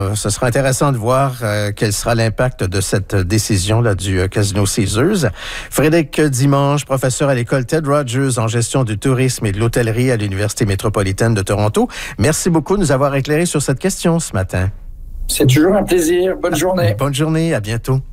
Ce sera intéressant de voir quel sera l'impact de cette décision-là du Casino Caesars. Frédéric Dimanche, professeur à l'école Ted Rogers en gestion du tourisme et de l'hôtellerie à l'Université métropolitaine de Toronto. Merci beaucoup de nous avoir éclairé sur cette question ce matin. C'est toujours un plaisir. Bonne journée. Bonne journée. À bientôt.